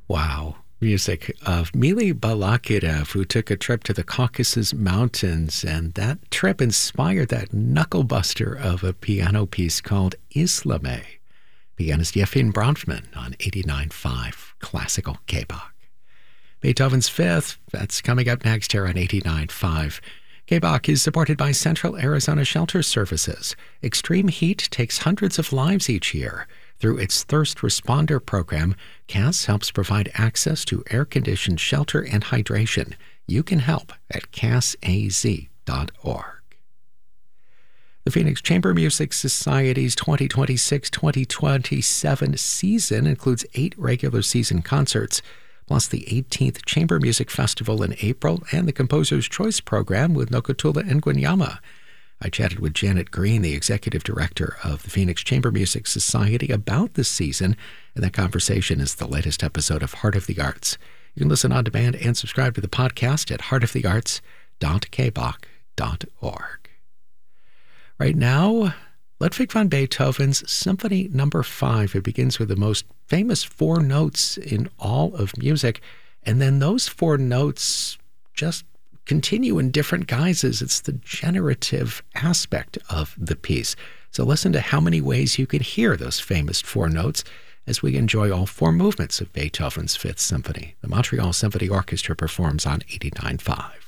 Wow. Music of Mili Balakirev, who took a trip to the Caucasus Mountains, and that trip inspired that knucklebuster of a piano piece called Islame. Pianist Yefim Bronfman on 89.5 Classical K-Bach. Beethoven's Fifth, that's coming up next here on 89.5. K-Bach is supported by Central Arizona Shelter Services. Extreme heat takes hundreds of lives each year. Through its Thirst Responder program, CAS helps provide access to air-conditioned shelter and hydration. You can help at casaz.org. The Phoenix Chamber Music Society's 2026-2027 season includes 8 regular season concerts, plus the 18th Chamber Music Festival in April and the Composer's Choice Program with Nokotula and Guanyama. I chatted with Janet Green, the executive director of the Phoenix Chamber Music Society, about this season, and that conversation is the latest episode of Heart of the Arts. You can listen on demand and subscribe to the podcast at heartofthearts.kbach.org. Right now, Ludwig van Beethoven's Symphony No. 5. It begins with the most famous 4 notes in all of music, and then those 4 notes just continue in different guises. It's the generative aspect of the piece. So listen to how many ways you can hear those famous 4 notes as we enjoy all 4 movements of Beethoven's Fifth Symphony. The Montreal Symphony Orchestra performs on 89.5.